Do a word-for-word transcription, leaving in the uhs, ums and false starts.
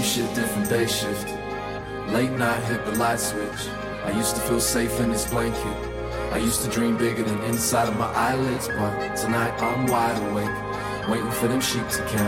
shift, different day shift. Late night, hit the light switch. I used to feel safe in this blanket. I used to dream bigger than inside of my eyelids, but tonight I'm wide awake, waiting for them sheep to count.